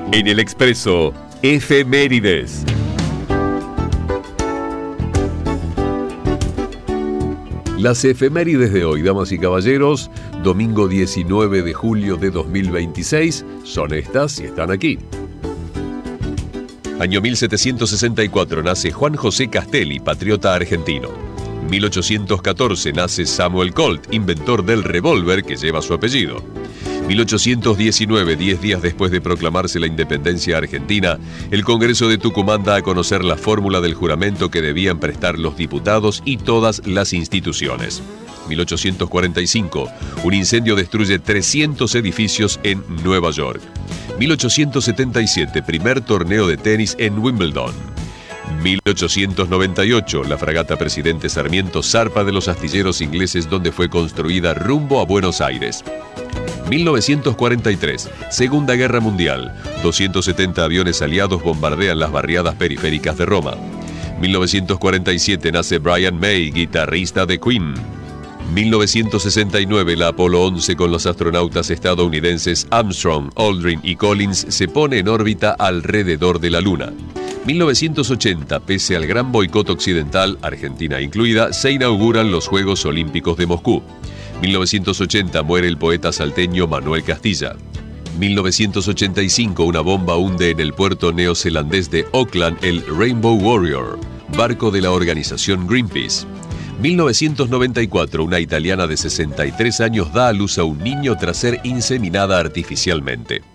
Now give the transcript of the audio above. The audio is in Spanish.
En el Expreso, efemérides. Las efemérides de hoy, damas y caballeros, domingo 19 de julio de 2026, son estas y están aquí. Año 1764 nace Juan José Castelli, patriota argentino. 1814 nace Samuel Colt, inventor del revólver que lleva su apellido. 1819, 10 días después de proclamarse la independencia argentina, el Congreso de Tucumán da a conocer la fórmula del juramento que debían prestar los diputados y todas las instituciones. 1845, un incendio destruye 300 edificios en Nueva York. 1877, primer torneo de tenis en Wimbledon. 1898, la fragata Presidente Sarmiento zarpa de los astilleros ingleses donde fue construida rumbo a Buenos Aires. 1943, Segunda Guerra Mundial. 270 aviones aliados bombardean las barriadas periféricas de Roma. 1947 nace Brian May, guitarrista de Queen. 1969, la Apolo 11 con los astronautas estadounidenses Armstrong, Aldrin y Collins se pone en órbita alrededor de la Luna. 1980, pese al gran boicot occidental, Argentina incluida, se inauguran los Juegos Olímpicos de Moscú. 1980, muere el poeta salteño Manuel Castilla. 1985, una bomba hunde en el puerto neozelandés de Auckland el Rainbow Warrior, barco de la organización Greenpeace. 1994, una italiana de 63 años da a luz a un niño tras ser inseminada artificialmente.